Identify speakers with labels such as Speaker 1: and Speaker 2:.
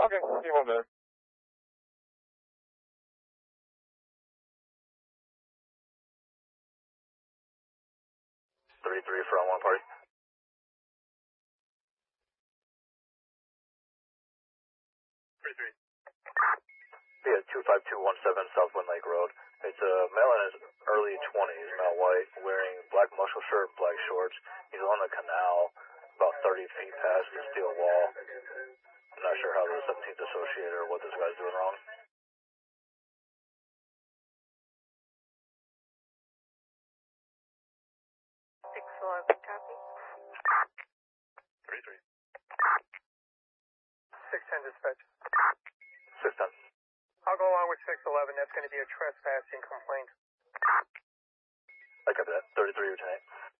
Speaker 1: Okay, see you in a minute.
Speaker 2: 33 from 1 party. Yeah, 25217 Southwind Lake Road. It's a male in his early 20s, male white, wearing black muscle shirt, black shorts. He's on the canal, about 30 feet past the steel wall. I'm not sure how the 17th associated or what this guy's doing wrong.
Speaker 3: Copy.
Speaker 2: 33.
Speaker 1: 610 dispatch.
Speaker 2: 610.
Speaker 1: I'll go along with 611. That's going to be a trespassing complaint.
Speaker 2: I copy that. 33, Lieutenant.